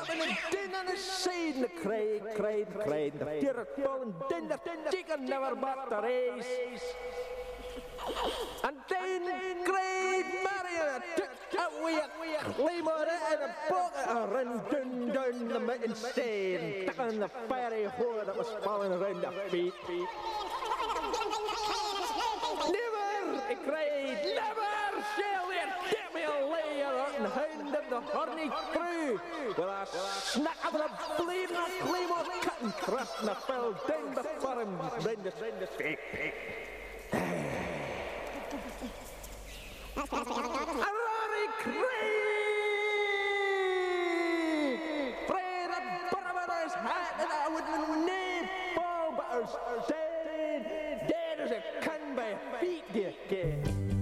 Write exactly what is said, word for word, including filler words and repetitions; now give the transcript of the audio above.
en een din aan de zijde. De kreeg, kreeg, kreeg. De tierk bouwen din, de chicken never but the race. En dan kreeg Marion. En we glimmen en een pokken. En ren dun dun de met een steen. Takken de fairy hoor dat was vallen ren de feet. Never, ik kreeg, never shall weer get me a layer en hand of the horny crew. Well, I snack of the bleeding gleam of cotton thrust and I fell down before him, then the stick. A Rory Craig! Pray the bottom of his hat and I wouldn't name Paul, but dead, dead as a can by feet, dear kid.